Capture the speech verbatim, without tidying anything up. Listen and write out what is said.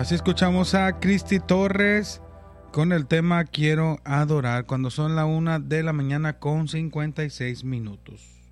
Así escuchamos a Cristi Torres con el tema Quiero Adorar, cuando son la una de la mañana con cincuenta y seis minutos.